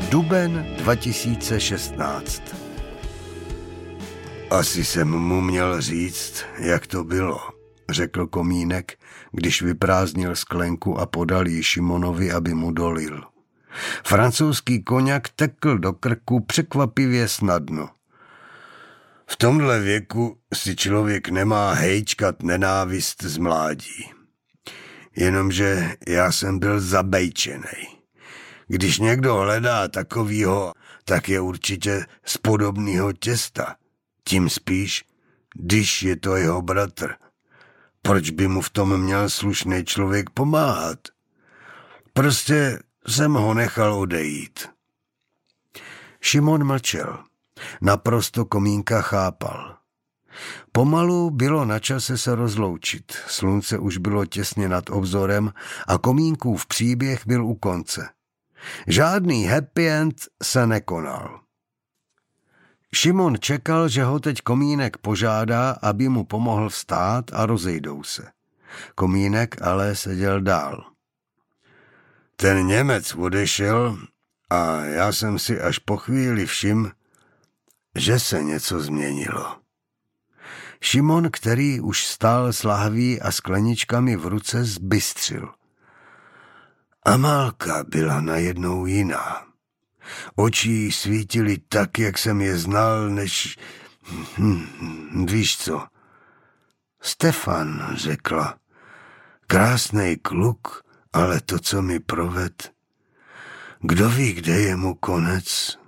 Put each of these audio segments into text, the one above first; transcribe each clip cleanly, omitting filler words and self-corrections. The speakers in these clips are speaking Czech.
Duben 2016. Asi jsem mu měl říct, jak to bylo, řekl Komínek, když vyprázdnil sklenku a podal ji Šimonovi, aby mu dolil. Francouzský koňak tekl do krku překvapivě snadno. V tomhle věku si člověk nemá hejčkat nenávist z mládí. Jenomže já jsem byl zabejčenej. Když někdo hledá takovýho, tak je určitě z podobného těsta. Tím spíš, když je to jeho bratr. Proč by mu v tom měl slušný člověk pomáhat? Prostě jsem ho nechal odejít. Šimon mlčel. Naprosto Komínka chápal. Pomalu bylo na čase se rozloučit. Slunce už bylo těsně nad obzorem a Komínkův příběh byl u konce. Žádný happy end se nekonal. Šimon čekal, že ho teď Komínek požádá, aby mu pomohl vstát a rozejdou se. Komínek ale seděl dál. Ten Němec odešel a já jsem si až po chvíli všiml, že se něco změnilo. Šimon, který už stál s lahví a skleničkami v ruce, zbystřil. Amálka byla najednou jiná. Oči jí svítily tak, jak jsem je znal, než... víš co? Stefan, řekla. Krásnej kluk, ale to, co mi proved. Kdo ví, kde je mu konec?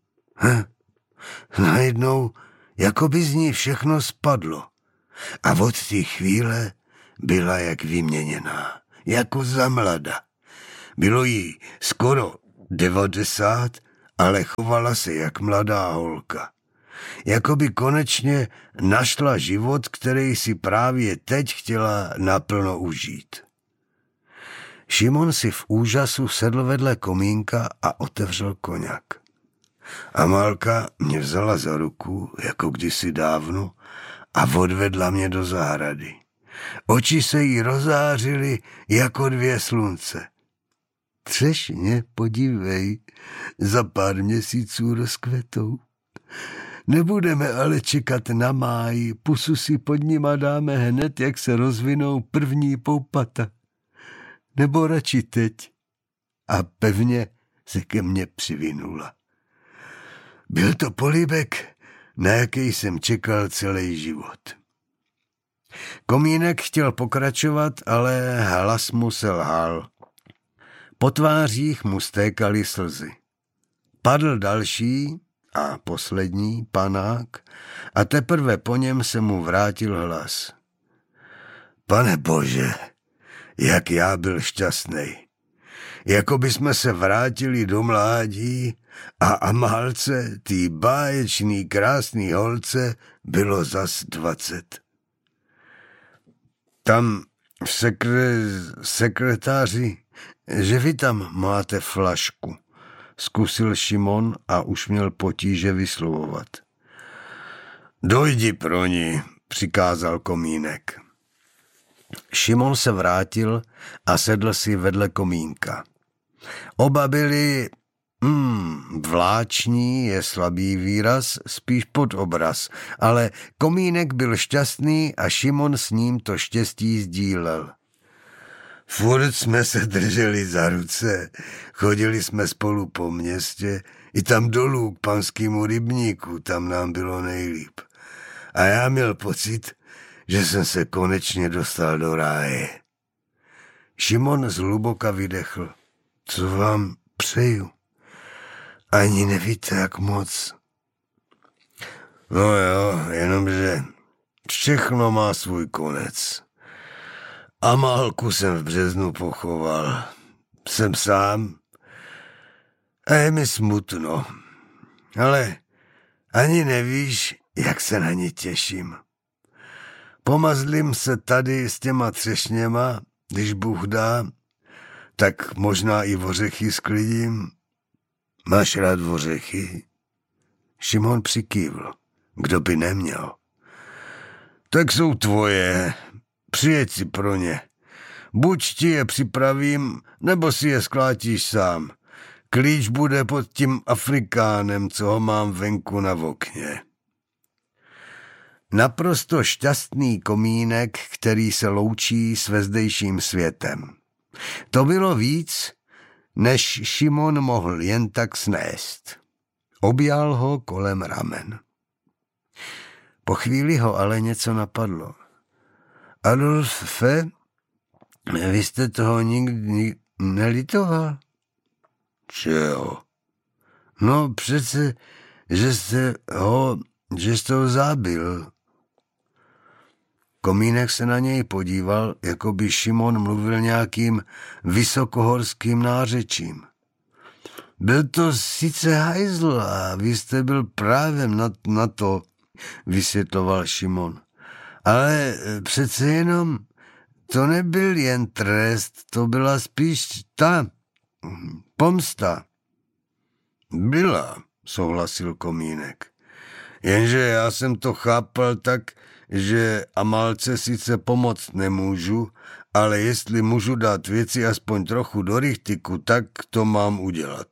Najednou, jako by z ní všechno spadlo. A od té chvíle byla jak vyměněná, jako za mlada. Bylo jí skoro 90, ale chovala se jak mladá holka. Jakoby konečně našla život, který si právě teď chtěla naplno užít. Šimon si v úžasu sedl vedle Komínka a otevřel koňak. Amálka mě vzala za ruku, jako kdysi dávno, a odvedla mě do zahrady. Oči se jí rozářily jako 2 slunce. Třešně, podívej, za pár měsíců rozkvetou. Nebudeme ale čekat na máj, pusu si pod nima dáme hned, jak se rozvinou první poupata. Nebo radši teď. A pevně se ke mně přivinula. Byl to polibek, na jaký jsem čekal celý život. Komínek chtěl pokračovat, ale hlas mu selhal. Po tvářích mu stékaly slzy. Padl další a poslední panák a teprve po něm se mu vrátil hlas. Pane Bože, jak já byl šťastnej. Jako by jsme se vrátili do mládí a Amálce, tý báječný krásný holce, bylo zas 20. Tam v sekretáři, že vy tam máte flašku, zkusil Šimon a už měl potíže vyslovovat. Dojdi pro ní, přikázal Komínek. Šimon se vrátil a sedl si vedle Komínka. Oba byli, vláční je slabý výraz, spíš pod obraz, ale Komínek byl šťastný a Šimon s ním to štěstí sdílel. Furt jsme se drželi za ruce, chodili jsme spolu po městě, i tam dolů k panskému rybníku, tam nám bylo nejlíp. A já měl pocit, že jsem se konečně dostal do ráje. Šimon zhluboka vydechl. Co vám přeju? Ani nevíte, jak moc. No jo, jenomže všechno má svůj konec. Amálku jsem v březnu pochoval. Jsem sám a je mi smutno. Ale ani nevíš, jak se na ní těším. Pomazlím se tady s těma třešněma, když Bůh dá, tak možná i ořechy sklidím. Máš rád ořechy? Šimon přikývl. Kdo by neměl? Tak jsou tvoje. Přijeď si pro ně. Buď ti je připravím, nebo si je sklátíš sám. Klíč bude pod tím Afrikánem, co ho mám venku na okně. Naprosto šťastný komínek, který se loučí s vezdejším světem. To bylo víc, než Šimon mohl jen tak snést. Objal ho kolem ramen. Po chvíli ho ale něco napadlo. Adolfe, vy jste toho nikdy nelitoval? Čeho? No přece, že jste ho zabil. Komínek se na něj podíval, jako by Šimon mluvil nějakým vysokohorským nářečím. Byl to sice hajzl a vy jste byl právě na to, vysvětloval Šimon. Ale přece jenom to nebyl jen trest, to byla spíš ta pomsta. Byla, souhlasil Komínek. Jenže já jsem to chápal tak, že Amalce sice pomoct nemůžu, ale jestli můžu dát věci aspoň trochu do rychtiku, tak to mám udělat.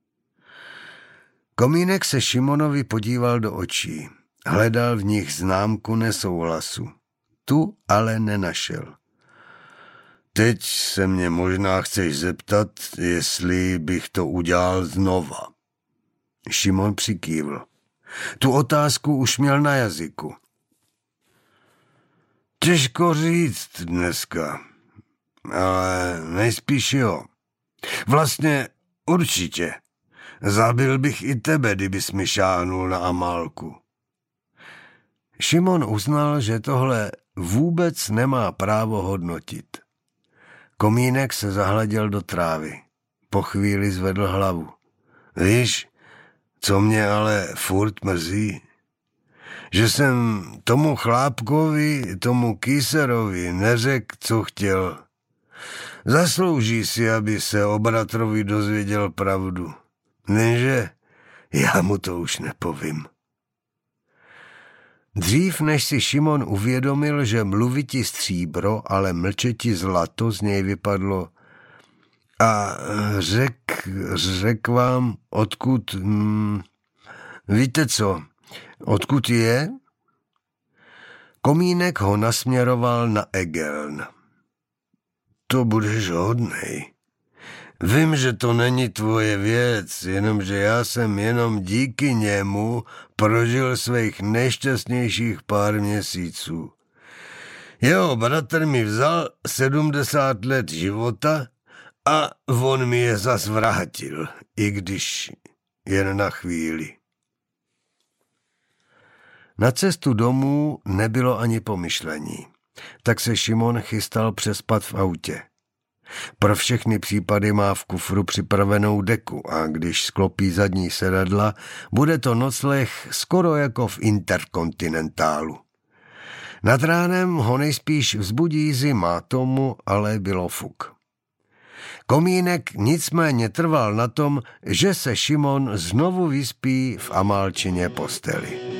Komínek se Šimonovi podíval do očí. Hledal v nich známku nesouhlasu. Tu ale nenašel. Teď se mě možná chceš zeptat, jestli bych to udělal znova. Šimon přikývl. Tu otázku už měl na jazyku. Těžko říct dneska, ale nejspíš jo. Vlastně určitě. Zabil bych i tebe, kdybys mi šáhnul na Amálku. Šimon uznal, že tohle vůbec nemá právo hodnotit. Komínek se zahleděl do trávy. Po chvíli zvedl hlavu. Víš, co mě ale furt mrzí? Že jsem tomu chlápkovi, tomu Kýserovi neřekl, co chtěl. Zaslouží si, aby se o bratrovi dozvěděl pravdu. Nenže já mu to už nepovím. Dřív, než si Šimon uvědomil, že mluviti stříbro, ale mlčeti zlato, z něj vypadlo. A řek vám, odkud... víte co, odkud je? Komínek ho nasměroval na Egeln. To budeš hodnej. Vím, že to není tvoje věc, jenomže já jsem jenom díky němu prožil svých nejšťastnějších pár měsíců. Jeho bratr mi vzal 70 let života a on mi je zas vrátil, i když jen na chvíli. Na cestu domů nebylo ani pomyšlení, tak se Šimon chystal přespat v autě. Pro všechny případy má v kufru připravenou deku a když sklopí zadní sedadla, bude to nocleh skoro jako v Interkontinentálu. Nad ránem ho nejspíš vzbudí zima, tomu ale bylo fuk. Komínek nicméně trval na tom, že se Šimon znovu vyspí v Amálčině posteli.